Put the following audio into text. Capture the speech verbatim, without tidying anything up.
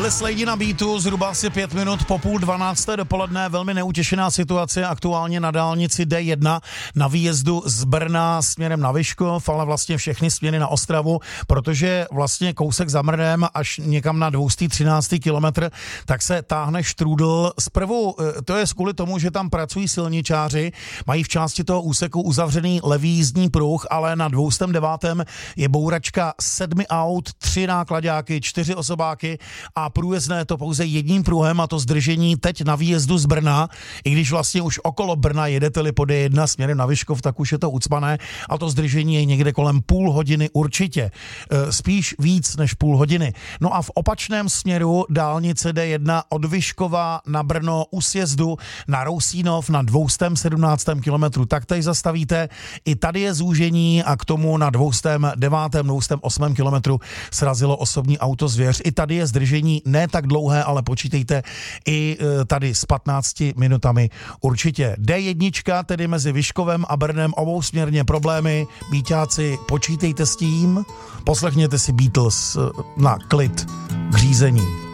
Byli Slady na beatu, zhruba asi pět minut po půl dvanácté dopoledne, velmi neutěšená situace aktuálně na dálnici D jedna na výjezdu z Brna směrem na Vyškov, ale vlastně všechny směry na Ostravu, protože vlastně kousek za Brnem až někam na dvě stě třináct kilometr, tak se táhne štrůdl. Zprvu to je kvůli tomu, že tam pracují silničáři, mají v části toho úseku uzavřený levý jízdní pruh, ale na dvě stě devět je bouračka sedmi aut, tři nákladáky, čtyři osobáky a průjezdné to pouze jedním pruhem, a to zdržení teď na výjezdu z Brna, i když vlastně už okolo Brna jedete-li po D jedna směrem na Vyškov, tak už je to ucpané a to zdržení je někde kolem půl hodiny určitě. Spíš víc než půl hodiny. No a v opačném směru dálnice D jedna od Vyškova na Brno u sjezdu na Rousínov na dvě stě sedmnáct kilometrů. Tak tady zastavíte. I tady je zúžení a k tomu na dvě stě devět, dvě stě osm kilometrů srazilo osobní auto Zvěř. I tady je zdržení ne tak dlouhé, ale počítejte i tady s patnácti minutami určitě. D jedna, tedy mezi Vyškovem a Brnem, obousměrně problémy. Bíťáci, počítejte s tím. Poslechněte si Beatles na klid k řízení.